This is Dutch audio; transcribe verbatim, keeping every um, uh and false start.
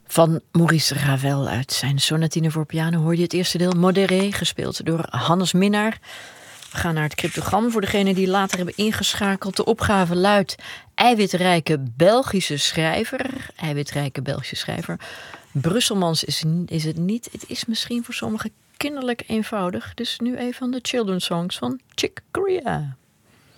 Van Maurice Ravel uit zijn sonatine voor piano hoor je het eerste deel Modéré, gespeeld door Hannes Minnaar. We gaan naar het cryptogram voor degenen die later hebben ingeschakeld. De opgave luidt eiwitrijke Belgische schrijver. Eiwitrijke Belgische schrijver. Brusselmans is, is het niet. Het is misschien voor sommigen kinderlijk eenvoudig. Dus nu even van de children's songs van Chick Corea.